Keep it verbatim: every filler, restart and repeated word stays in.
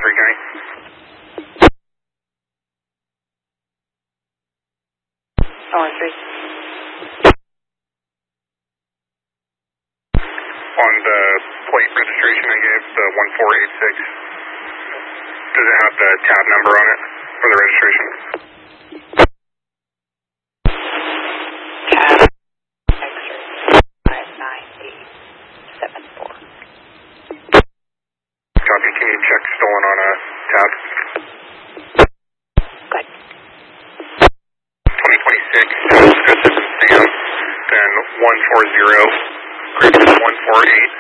three County. Oh, one three. On the plate registration I gave, the one four eight six, does it have the tab number on it for the registration? Tab X-ray five nine eight seven four. Copy, can you check stolen on a tab? Good. twenty twenty-six, Chris and Sam, then one four zero, Chris one four eight